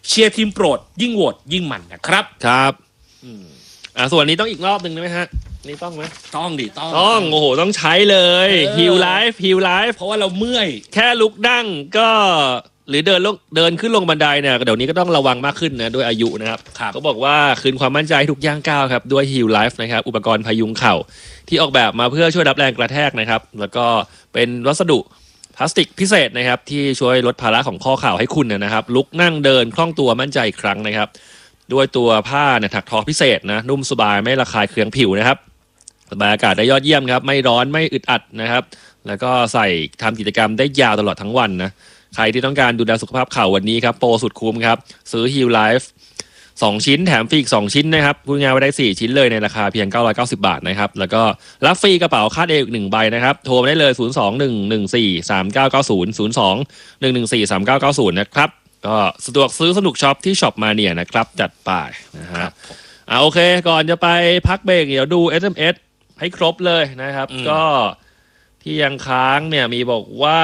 เชียร์ทีมโปรดยิ่งโหวตยิ่งมันนะครับครับส่วนนี้ต้องอีกรอบหนึ่งไหมฮะนี่ต้องไหมต้องดิต้องโอ้โหต้องใช้เลยฮิลไลฟ์เพราะว่าเราเมื่อยแค่ลุกนั่งก็หรือเดินขึ้นลงบันไดเนี่ยเดี๋ยวนี้ก็ต้องระวังมากขึ้นนะด้วยอายุนะครับเขาบอกว่าคืนความมั่นใจทุกย่างก้าวครับด้วยฮิลไลฟ์นะครับอุปกรณ์พยุงเข่าที่ออกแบบมาเพื่อช่วยรับแรงกระแทกนะครับแล้วก็เป็นวัสดุพลาสติกพิเศษนะครับที่ช่วยลดภาระของข้อเข่าให้คุณนะครับลุกนั่งเดินคล่องตัวมั่นใจอีกครั้งนะครับด้วยตัวผ้าเนี่ยถักทอพิเศษนะนุ่มสบายไม่ระคายเคืองผิวนะครับระบายอากาศได้ยอดเยี่ยมครับไม่ร้อนไม่อึดอัดนะครับแล้วก็ใส่ทำกิจกรรมได้ยาวตลอดทั้งวันนะใครที่ต้องการดูแลสุขภาพเข่าวันนี้ครับโปรสุดคุ้มครับซื้อ Heal Life 2 ชิ้นแถมฟรีอีก2ชิ้นนะครับพูดง่ายว่าได้4ชิ้นเลยในราคาเพียง990 บาทนะครับแล้วก็รับฟรีกระเป๋าคาดเอวอีก1ใบนะครับโทรมาได้เลย02-114-3990 นะครับก็สะดวกซื้อสนุกช็อปที่ช็อปมาเนี่ยนะครับจัดไปนะฮะโอเคก่อนจะไปพักเบรกเดี๋ยวดู SMS ให้ครบเลยนะครับก็ที่ยังค้างเนี่ยมีบอกว่า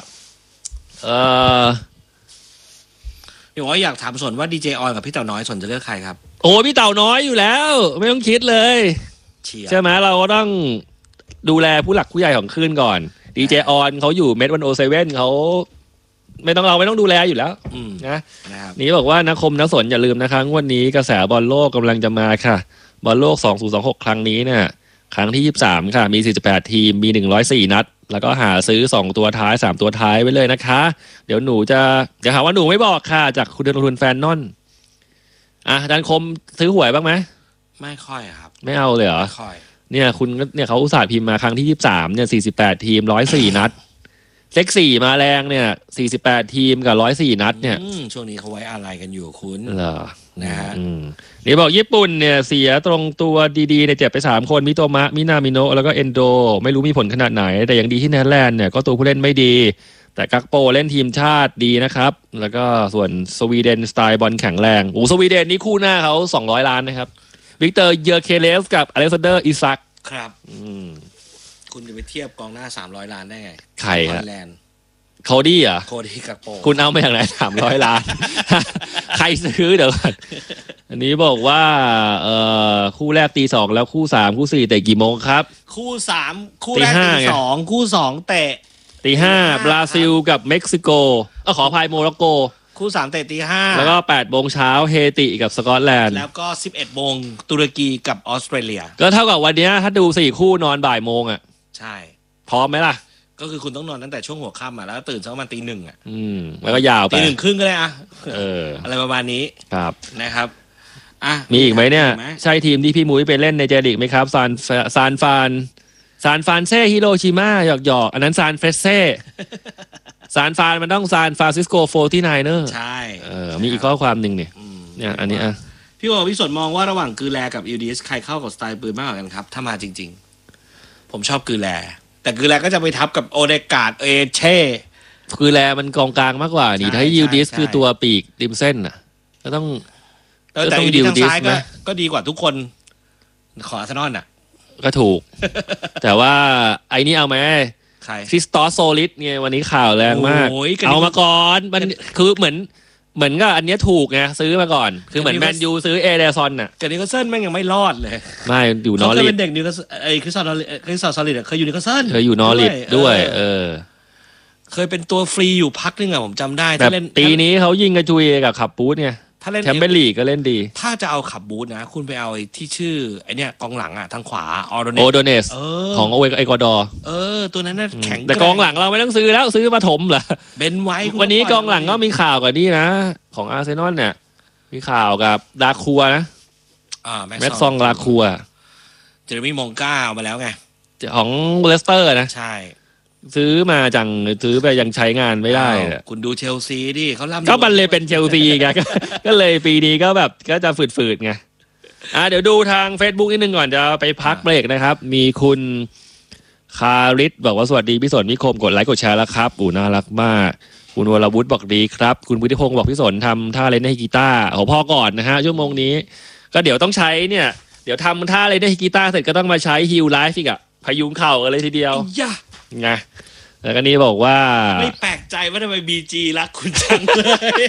พี่บอกว่าอยากถามสนว่าดีเจออนกับพี่เต่าน้อยสนจะเลือกใครครับโอ้พี่เต่าน้อยอยู่แล้วไม่ต้องคิดเลยใช่ไหมเราก็ต้องดูแลผู้หลักผู้ใหญ่ของคลื่นก่อนดีเจออนเขาอยู่เมด107เขาไม่ต้องดูแลอยู่แล้วนะนี่บอกว่านักคมนักสนอย่าลืมนะคะวันนี้กระแสบอลโลกกำลังจะมาค่ะบอลโลก2026ครั้งนี้เนี่ยครั้งที่23ค่ะมี48ทีมมี104นัดแล้วก็หาซื้อ2ตัวท้าย3ตัวท้ายไว้เลยนะคะเดี๋ยวหนูจะหาว่าหนูไม่บอกค่ะจากคุณลงทุนแฟนนอนอาจารย์คมซื้อหวยบ้างไหมไม่ค่อยครับไม่เอาเลยเหรอไม่ค่อยเนี่ยคุณเนี่ยเขาอุตส่าห์พิมพ์มาครั้งที่23เนี่ย48ทีม104นัดเลข4มาแรงเนี่ย48ทีมกับ104นัดเนี่ยช่วงนี้เขาไว้อะไรกันอยู่คุณเหรอนะฮะนี่บอกญี่ปุ่นเนี่ยเสียตรงตัวดีๆเนี่ยเจ็บไป3คนมิโตมะมินามิโนะแล้วก็เอนโดไม่รู้มีผลขนาดไหนแต่อย่างดีที่เนเธอร์แลนด์เนี่ยก็ตัวผู้เล่นไม่ดีแต่กักโปเล่นทีมชาติดีนะครับแล้วก็ส่วนสวีเดนสไตล์บอลแข็งแรงสวีเดนนี่คู่หน้าเขา200 ล้านนะครับวิกเตอร์เยอร์เคเลสกับอเล็กซานเดอร์อิซักครับคุณจะไปเทียบกองหน้า300 ล้านได้ไงใครฮะโคดี้อ่ะโคดี้กักโปคุณเอามาอย่างไร300 ล้านใครซื้อเดี๋ยวก่อนอันนี้บอกว่าคู่แรกตี 2แล้วคู่3คู่4เตะกี่โมงครับคู่3คู่แรกตี 2คู่2เตะตี 5บราซิลกับเม็กซิโกขออภัยโมร็อกโกคู่3เตะตี 5 แล้วก็8 โมงเช้าเฮติกับสกอตแลนด์แล้วก็11 โมงตุรกีกับออสเตรเลียก็เท่ากับวันนี้ถ้าดู4คู่นอนบ่ายโมงอ่ะใช่พร้อมไหมล่ะก็คือคุณต้องนอนตั้งแต่ช่วงหัวค่ำแล้วตื่นสักประมาณตี 1 แล้วก็ยาวไปตี 1 ครึ่งก็ได้อะไรประมาณนี้ครับนะครับมีอีกไหมเนี่ยใช่ทีมที่พี่มุ้ยไปเล่นในเจลีกไหมครับซานฟานเซ่ฮิโรชิมาหยอกอันนั้นซานเฟรเซ่ซานฟานมันต้องซานฟรานซิสโก49ers ใช่มีอีกข้อความหนึ่งเนี่ยอันนี้พี่บอกพี่สนมองว่าระหว่างกือแลกับยูดีสใครเข้ากับสไตล์ปืนมากกว่ากันครับถ้ามาจริงๆผมชอบกือแลแต่กือแลก็จะไปทับกับโอเดกาดเอเช่กือแลมันกองกลางมากกว่านี่ถ้ายูดีสคือตัวปีกริมเส้นก็ต้องแต่ยูดีทางซ้ายก็ดีกว่าทุกคนขออาร์เซนอลก็ถูกแต่ว่าไอ้นี่เอาไหมคริสตอสโซลิสเนี่ยวันนี้ข่าวแรงมากเอามาก่อนมันคือเหมือนก็อันนี้ถูกไงซื้อมาก่อนคือเหมือนแมนยูซื้อเอเดซอนแต่นิวคาสเซิลแม่งยังไม่รอดเลยไม่อยู่นอริทเขาเป็นเด็กนิวคาสไอ้คริสตอสโซลิสเคยอยู่นิวคาสเซิลเคยอยู่นอริทด้วยเคยเป็นตัวฟรีอยู่พักนึงผมจำได้ที่เล่นปีนี้เขายิงกระจุยกับขับปูดไงแชมเปี้ยนลีกก็เล่นดีถ้าจะเอาขับบูธนะคุณไปเอาที่ชื่อไอเนี้ยกองหลังทางขวาโอโดเนสของเอกวาดอร์ตัวนั้นน่ะแข็งแต่กองหลังเราไม่ต้องซื้อแล้วซื้อมาถมเหรอเบนไว้วันนี้กองหลังก็มีข่าวกับนี่นะของอาร์เซนอลเนี่ยมีข่าวกับดาคัวนะแม็กซองดาคัวเจอร์มี่มองก้าเอามาแล้วไงของเลสเตอร์นะใช่ซื้อมาจังซื้อไปยังใช้งานไม่ได้คุณดูเชลซีดิเขาล่ำก็มันเลยเป็นเชลซีไงก็เลยปีนี้ก็แบบก็จะฝืดๆไงเดี๋ยวดูทาง Facebook นิดนึงก่อนจะไปพักเบรกนะครับมีคุณคาริสบอกว่าสวัสดีพี่สนพี่คมกดไลค์กดแชร์แล้วครับน่ารักมากคุณวรวุฒิบอกดีครับคุณวุฒิพงศ์บอกพี่สนทำท่าเล่นให้กีตาร์พ่อก่อนนะฮะชั่วโมงนี้ก็เดี๋ยวต้องใช้เนี่ยเดี๋ยวทำท่าเล่นให้กีตาร์เสร็จก็ต้องมาใช้ฮิลไลฟ์อีกพยุงเข่ากันเลยทีเดียวไงแล้วก็นี่บอกว่าไม่แปลกใจว่าทำไมบีจีรักคุณจังเลย